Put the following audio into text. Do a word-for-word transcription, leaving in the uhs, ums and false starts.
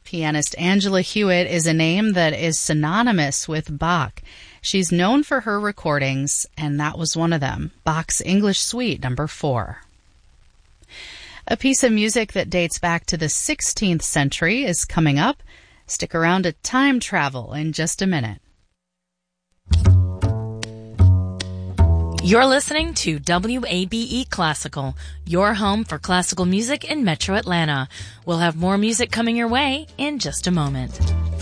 Pianist Angela Hewitt is a name that is synonymous with Bach. She's known for her recordings, and that was one of them, Bach's English Suite number four. A piece of music that dates back to the sixteenth century is coming up. Stick around to time travel in just a minute. You're listening to W A B E Classical, your home for classical music in Metro Atlanta. We'll have more music coming your way in just a moment.